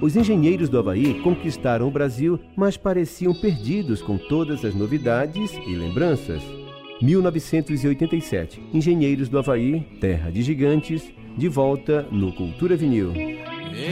Os engenheiros do Havaí conquistaram o Brasil, mas pareciam perdidos com todas as novidades e lembranças. 1987. Engenheiros do Havaí, terra de gigantes, de volta no Cultura Vinil.